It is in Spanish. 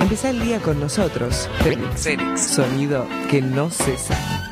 Empezá el día con nosotros. Félix, sonido que no cesa.